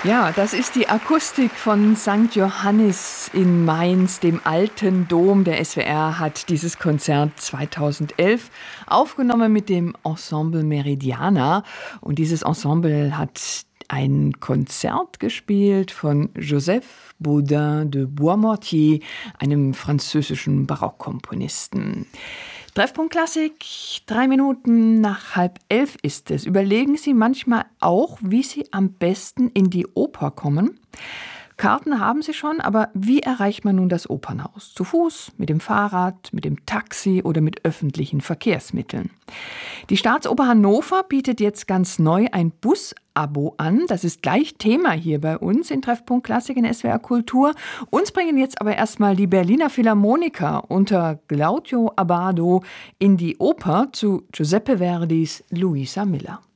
Ja, das ist die Akustik von St. Johannis in Mainz, dem alten Dom. Der SWR hat dieses Konzert 2011 aufgenommen mit dem Ensemble Meridiana. Und dieses Ensemble hat ein Konzert gespielt von Joseph Bodin de Boismortier, einem französischen Barockkomponisten. Treffpunkt Klassik, 3 Minuten nach 10:30 ist es. Überlegen Sie manchmal auch, wie Sie am besten in die Oper kommen? Karten haben Sie schon, aber wie erreicht man nun das Opernhaus? Zu Fuß, mit dem Fahrrad, mit dem Taxi oder mit öffentlichen Verkehrsmitteln? Die Staatsoper Hannover bietet jetzt ganz neu ein Bus-Abo an. Das ist gleich Thema hier bei uns in Treffpunkt Klassik in SWR Kultur. Uns bringen jetzt aber erstmal die Berliner Philharmoniker unter Claudio Abbado in die Oper zu Giuseppe Verdis Luisa Miller.